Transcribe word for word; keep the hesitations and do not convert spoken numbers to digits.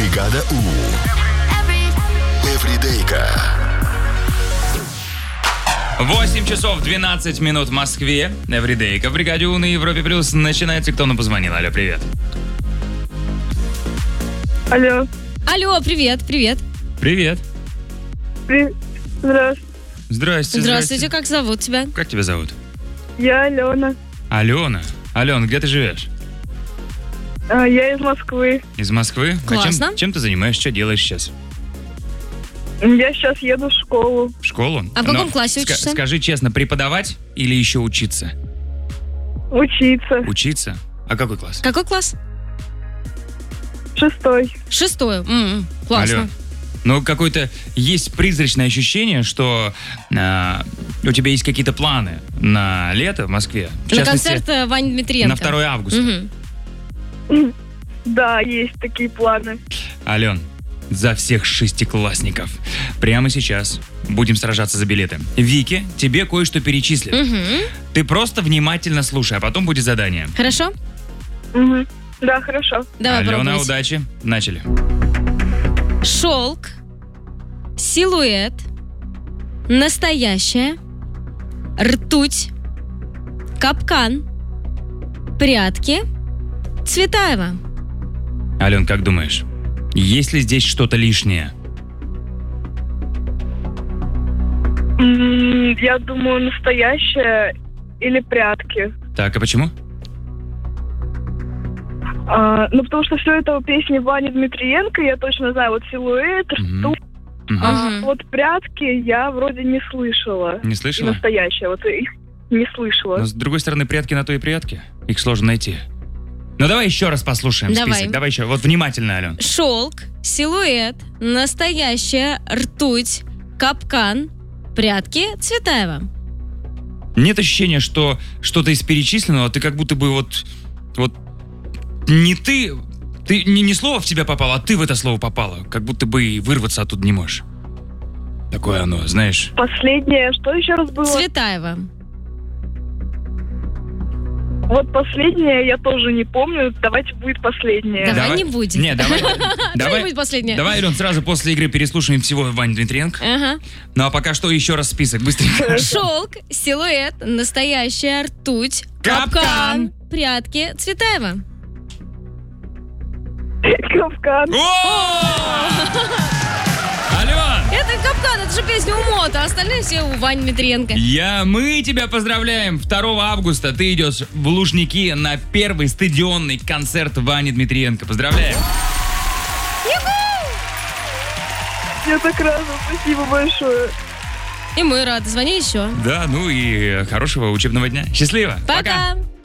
Бригада У. Эвридейка. восемь часов двенадцать минут в Москве. Эвридейка в Бригаде У на Европе Плюс. Начинается. Кто нам позвонил? Алло, привет. Алло. Алло, привет, привет. Привет. При... Здравствуйте. Здрасте, Здравствуйте, как зовут тебя? Как тебя зовут? Я Алена. Алена. Алена, где ты живешь? А, я из Москвы. Из Москвы? Классно. А чем, чем ты занимаешься? Что делаешь сейчас? Я сейчас еду в школу. В школу? А в каком Но классе ска- учишься? Скажи честно, преподавать или еще учиться? Учиться. Учиться? А какой класс? Какой класс? Шестой. Шестой. М-м, классно. Алло. Ну, какое-то есть призрачное ощущение, что а, у тебя есть какие-то планы на лето в Москве. В На частности, концерт э, Вани Дмитриенко. на второе августа. Мгм. Да, есть такие планы. Ален, за всех шестиклассников прямо сейчас будем сражаться за билеты. Вики, тебе кое-что перечислят. Мгм. Ты просто внимательно слушай, а потом будет задание. Хорошо? Угу. Да, хорошо. Давай Алена, пробовать. удачи. Начали. Шелк, силуэт, настоящая, ртуть, капкан, прятки, Цветаева. Ален, как думаешь, есть ли здесь что-то лишнее? М, Я думаю, настоящее или прятки. Так, а почему? А, ну, потому что все это песни Вани Дмитриенко, я точно знаю, вот силуэт, Мгм. ртуть. Мгм. А Мгм. вот прятки я вроде не слышала. Не И слышала? настоящее, вот их не слышала. Но с другой стороны, прятки на то и прятки. Их сложно найти. Ну давай еще раз послушаем Давай. список. Давай еще. Вот внимательно, Ален. Шелк, силуэт, настоящая, ртуть, капкан, прятки, Цветаева. Нет ощущения, что что-то из перечисленного, ты как будто бы вот... Вот не ты... Ты не, не слово в тебя попало, а ты в это слово попала. Как будто бы и вырваться оттуда не можешь. Такое оно, знаешь. Последнее, что еще раз было? Цветаева. Вот последнее я тоже не помню. Давайте будет последнее. Давай не будем. Не, давай. Давай Давай, будет последнее. давай, Ален, сразу после игры переслушаем всего Вани Дмитриенко. Ага. Ну а пока что еще раз список, быстренько. Шелк, силуэт, настоящая, ртуть, Капкан. капкан, прятки, Цветаева. Капкан. О! Ален! Это капкан, это же песня у Мота, а остальные все у Вани Дмитриенко. Я, мы тебя поздравляем. второго августа ты идешь в Лужники на первый стадионный концерт Вани Дмитриенко. Поздравляем. Я так рада, спасибо большое. И мы рады. Звони еще. Да, ну и хорошего учебного дня. Счастливо. Пока.